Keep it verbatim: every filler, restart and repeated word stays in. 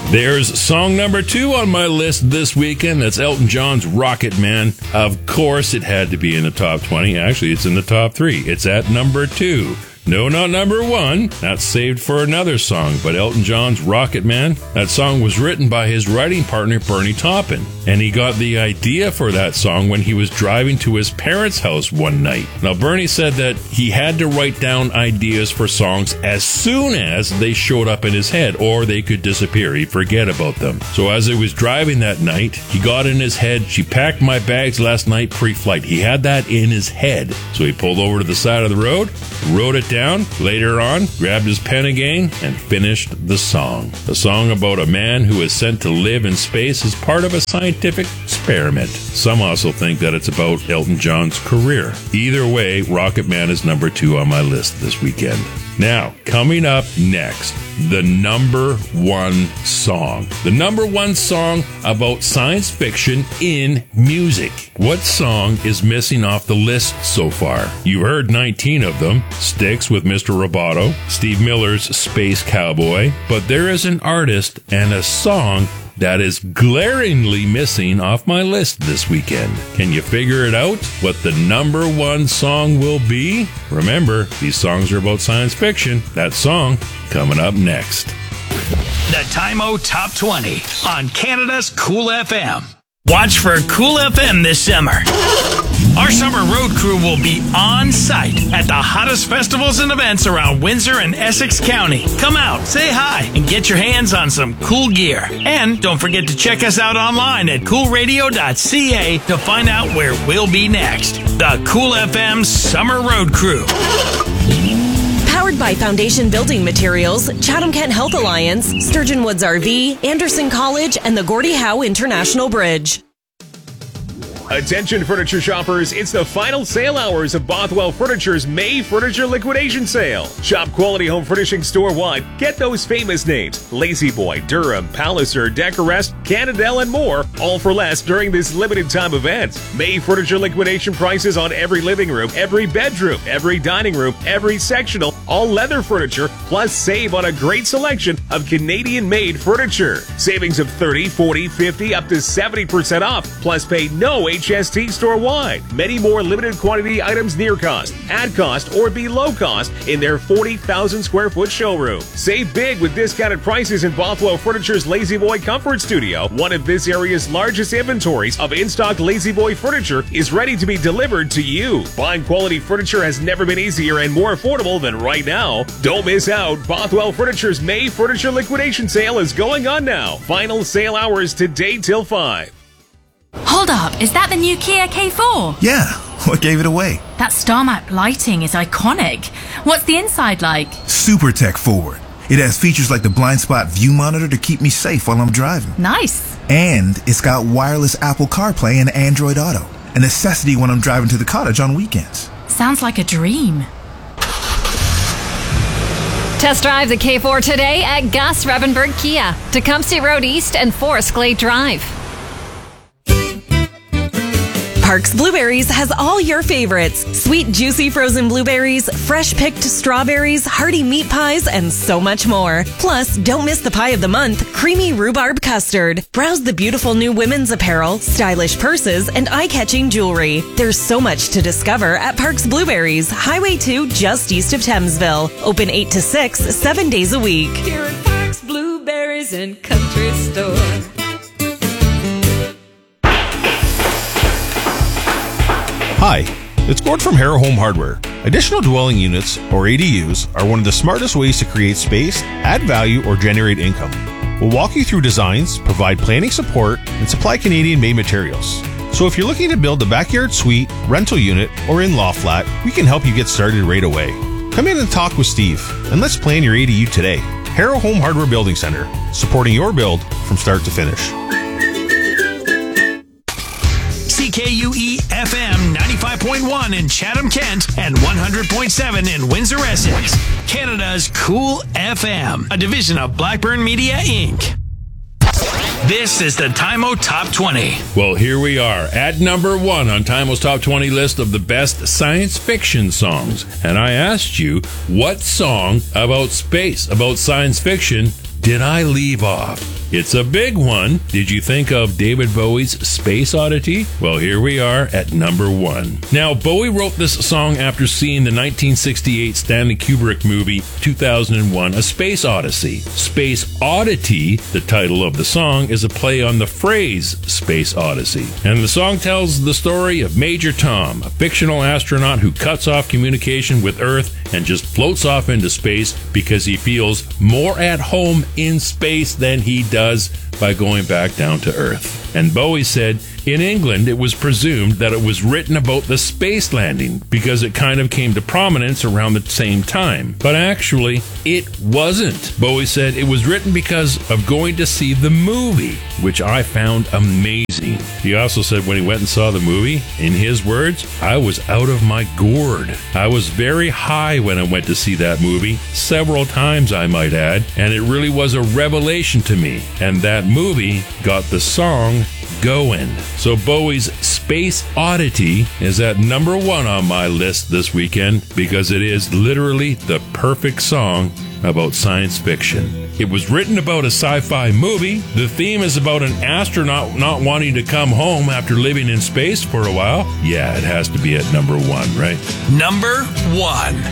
There's song number two on my list this weekend. That's Elton John's Rocket Man. Of course, it had to be in the top twenty. Actually, it's in the top three. It's at number two. No, not number one. That's saved for another song, but Elton John's Rocket Man. That song was written by his writing partner, Bernie Taupin, and he got the idea for that song when he was driving to his parents' house one night. Now, Bernie said that he had to write down ideas for songs as soon as they showed up in his head, or they could disappear. He'd forget about them. So as he was driving that night, he got in his head, "She packed my bags last night pre-flight." He had that in his head. So he pulled over to the side of the road, wrote it down. Later on, grabbed his pen again and finished the song. A song about a man who is sent to live in space as part of a scientific experiment. Some also think that it's about Elton John's career. Either way, Rocket Man is number two on my list this weekend. Now, coming up next, the number one song. The number one song about science fiction in music. What song is missing off the list so far? You heard nineteen of them. Styx with Mister Roboto, Steve Miller's Space Cowboy, but there is an artist and a song that is glaringly missing off my list this weekend. Can you figure it out? What the number one song will be? Remember, these songs are about science fiction. That song coming up next. The Time-O Top twenty on Canada's Cool F M. Watch for Cool F M this summer. Our summer road crew will be on site at the hottest festivals and events around Windsor and Essex County. Come out, say hi, and get your hands on some cool gear. And don't forget to check us out online at cool radio dot c a to find out where we'll be next. The Cool F M Summer Road Crew. Powered by Foundation Building Materials, Chatham-Kent Health Alliance, Sturgeon Woods R V, Anderson College, and the Gordie Howe International Bridge. Attention furniture shoppers, it's the final sale hours of Bothwell Furniture's May Furniture Liquidation Sale. Shop quality home furnishing store-wide. Get those famous names: La-Z-Boy, Durham, Palliser, Decorest, Canadell, and more, all for less during this limited time event. May Furniture liquidation prices on every living room, every bedroom, every dining room, every sectional, all leather furniture, plus save on a great selection of Canadian-made furniture. Savings of thirty, forty, fifty, up to seventy percent off, plus pay no H S T store-wide. Many more limited quantity items near cost, at cost, or below cost in their forty thousand square foot showroom. Save big with discounted prices in Bothwell Furniture's La-Z-Boy Comfort Studio. One of this area's largest inventories of in-stock La-Z-Boy furniture is ready to be delivered to you. Buying quality furniture has never been easier and more affordable than right now. Don't miss out. Bothwell Furniture's May Furniture Liquidation Sale is going on now. Final sale hours today till five. Hold up, is that the new Kia K four? Yeah, what gave it away? That star map lighting is iconic. What's the inside like? Super tech forward. It has features like the blind spot view monitor to keep me safe while I'm driving. Nice. And it's got wireless Apple CarPlay and Android Auto, a necessity when I'm driving to the cottage on weekends. Sounds like a dream. Test drive the K four today at Gus Revenberg Kia, Tecumseh Road East and Forest Glade Drive. Parks Blueberries has all your favorites. Sweet, juicy frozen blueberries, fresh picked strawberries, hearty meat pies, and so much more. Plus, don't miss the pie of the month, creamy rhubarb custard. Browse the beautiful new women's apparel, stylish purses, and eye-catching jewelry. There's so much to discover at Parks Blueberries, Highway two, just east of Thamesville. Open eight to six, seven days a week. Here at Parks Blueberries and Country Store. Hi, it's Gord from Harrow Home Hardware. Additional dwelling units, or A D Us, are one of the smartest ways to create space, add value, or generate income. We'll walk you through designs, provide planning support, and supply Canadian-made materials. So if you're looking to build a backyard suite, rental unit, or in-law flat, we can help you get started right away. Come in and talk with Steve, and let's plan your A D U today. Harrow Home Hardware Building Center, supporting your build from start to finish. C K U E F M ninety-five point one in Chatham-Kent and one hundred point seven in Windsor-Essex. Canada's Cool F M, a division of Blackburn Media, Incorporated. This is the Time-O Top twenty. Well, here we are at number one on Time-O's Top twenty list of the best science fiction songs. And I asked you, what song about space, about science fiction, did I leave off? It's a big one. Did you think of David Bowie's Space Oddity? Well, here we are at number one. Now, Bowie wrote this song after seeing the nineteen sixty-eight Stanley Kubrick movie two thousand one, A Space Odyssey. Space Oddity, the title of the song, is a play on the phrase Space Odyssey. And the song tells the story of Major Tom, a fictional astronaut who cuts off communication with Earth and just floats off into space because he feels more at home in space than he does by going back down to Earth. And Bowie said, in England, it was presumed that it was written about the space landing because it kind of came to prominence around the same time. But actually, it wasn't. Bowie said it was written because of going to see the movie, which I found amazing. He also said when he went and saw the movie, in his words, I was out of my gourd. I was very high when I went to see that movie, several times I might add, and it really was a revelation to me. And that movie got the song going. So Bowie's Space Oddity is at number one on my list this weekend because it is literally the perfect song about science fiction. It was written about a sci-fi movie. The theme is about an astronaut not wanting to come home after living in space for a while. Yeah, it has to be at number one, right? Number one.